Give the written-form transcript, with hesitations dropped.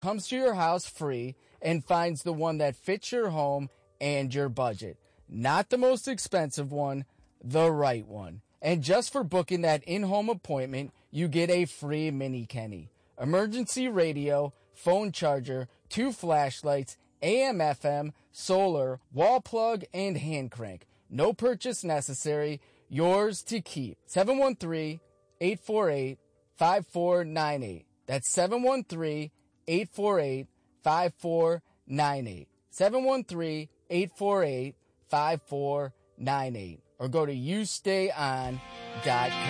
comes to your house free and finds the one that fits your home and your budget. Not the most expensive one, the right one. And just for booking that in-home appointment, you get a free mini Kenny. Emergency radio, phone charger, 2 flashlights, AM/FM, solar, wall plug, and hand crank. No purchase necessary. Yours to keep. 713-848-5498. That's 713-848-5498. 713-848-5498. Or go to youstayon.com.